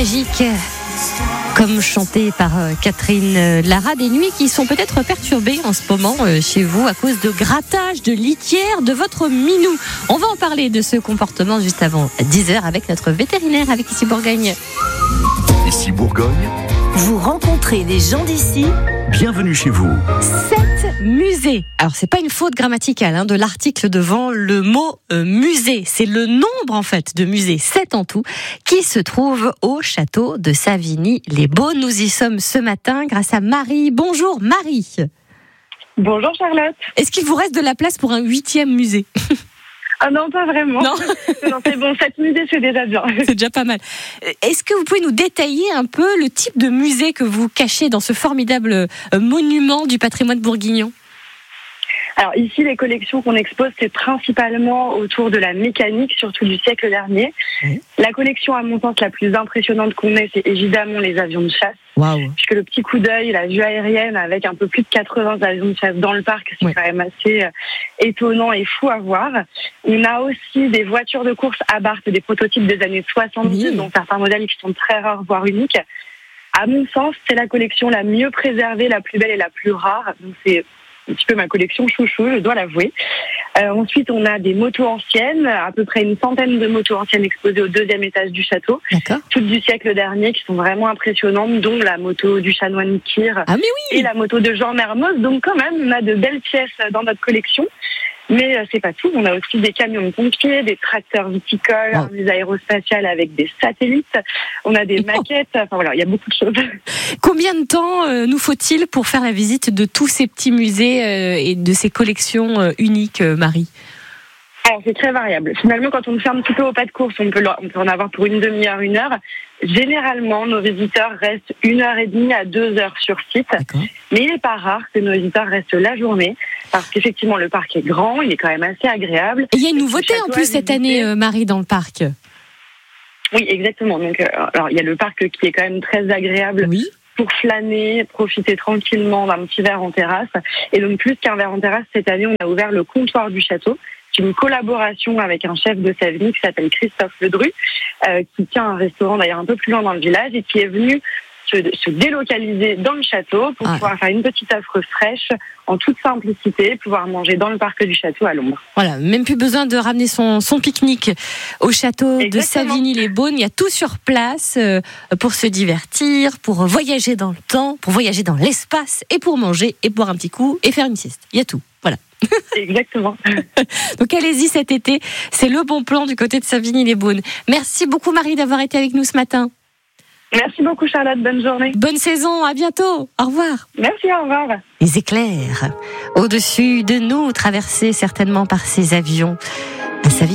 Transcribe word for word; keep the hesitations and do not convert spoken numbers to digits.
magique, comme chanté par Catherine Lara, des nuits qui sont peut-être perturbées en ce moment chez vous à cause de grattage, de litière de votre minou. On va en parler de ce comportement juste avant dix heures avec notre vétérinaire avec Ici Bourgogne. Ici Bourgogne, vous rencontrez des gens d'ici. Bienvenue chez vous. Sept musées. Alors c'est pas une faute grammaticale hein, de l'article devant le mot euh, musée. C'est le nombre en fait de musées, sept en tout, qui se trouvent au château de Savigny-les-Beaunes. Nous y sommes ce matin grâce à Marie. Bonjour Marie. Bonjour Charlotte. Est-ce qu'il vous reste de la place pour un huitième musée ? Ah non, pas vraiment. Non, non c'est bon, sept musées, c'est déjà bien. C'est déjà pas mal. Est-ce que vous pouvez nous détailler un peu le type de musée que vous cachez dans ce formidable monument du patrimoine bourguignon ? Alors ici, les collections qu'on expose, c'est principalement autour de la mécanique, surtout du siècle dernier. Mmh. La collection, à mon sens, la plus impressionnante qu'on ait, c'est évidemment les avions de chasse. Wow. Puisque le petit coup d'œil, la vue aérienne, avec un peu plus de quatre-vingts avions de chasse dans le parc, c'est ouais. quand même assez euh, étonnant et fou à voir. On a aussi des voitures de course Abarth, des prototypes des années soixante-dix, mmh. dont certains modèles qui sont très rares, voire uniques. À mon sens, c'est la collection la mieux préservée, la plus belle et la plus rare. Donc c'est un petit peu ma collection chouchou, je dois l'avouer. Euh, ensuite, on a des motos anciennes, à peu près une centaine de motos anciennes exposées au deuxième étage du château. D'accord. Toutes du siècle dernier, qui sont vraiment impressionnantes, dont la moto du chanoine Kir ah, mais oui. et la moto de Jean Mermoz. Donc quand même, on a de belles pièces dans notre collection. Mais euh, c'est pas tout, on a aussi des camions de pompiers, des tracteurs viticoles, oh. un musée aérospatial avec des satellites, on a des oh. maquettes, enfin voilà, il y a beaucoup de choses. Combien de temps euh, nous faut-il pour faire la visite de tous ces petits musées euh, et de ces collections euh, uniques, euh, Marie ? Alors c'est très variable. Finalement, quand on fait un petit peu au pas de course, on peut, on peut en avoir pour une demi-heure, une heure. Généralement, nos visiteurs restent une heure et demie à deux heures sur site. D'accord. Mais il n'est pas rare que nos visiteurs restent la journée, parce qu'effectivement, le parc est grand, il est quand même assez agréable. Et il y a une nouveauté en plus cette année, euh, Marie, dans le parc. Oui, exactement. Donc, euh, alors il y a le parc qui est quand même très agréable. Oui. Pour flâner, profiter tranquillement d'un petit verre en terrasse. Et donc, plus qu'un verre en terrasse, cette année, on a ouvert le comptoir du château. C'est une collaboration avec un chef de Savigny qui s'appelle Christophe Ledru, euh, qui tient un restaurant d'ailleurs un peu plus loin dans le village et qui est venu se, se délocaliser dans le château pour ah. pouvoir faire une petite offre fraîche en toute simplicité, pouvoir manger dans le parc du château à l'ombre. Voilà, même plus besoin de ramener son, son pique-nique au château Exactement. de Savigny-les-Beaunes. Il y a tout sur place euh, pour se divertir, pour voyager dans le temps, pour voyager dans l'espace et pour manger et boire un petit coup et faire une sieste. Il y a tout, voilà. Exactement. Donc allez-y cet été, c'est le bon plan du côté de Savigny-les-Beaunes. Merci beaucoup Marie d'avoir été avec nous ce matin. Merci beaucoup Charlotte, bonne journée. Bonne saison, à bientôt, au revoir. Merci, au revoir. Les éclairs au-dessus de nous, traversés certainement par ces avions à Savigny.